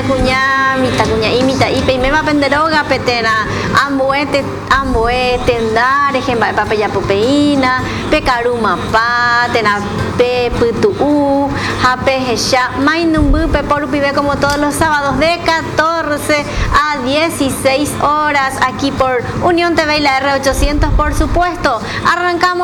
cuña, imita, y peimema penderoga, petena, ambuete, andare, jemba, papaya pupeína, pecaruma pa, tena, putu, jape, jesha, mainumbu, peporupibe, como todos los sábados de 14 a 16 horas, aquí por Unión TV y la R800, por supuesto. Arrancamos.